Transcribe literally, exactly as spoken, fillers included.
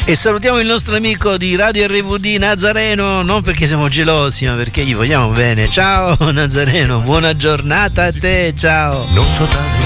E salutiamo il nostro amico di Radio R V D Nazareno, non perché siamo gelosi, ma perché gli vogliamo bene. Ciao Nazareno, buona giornata a te, ciao. Non so dare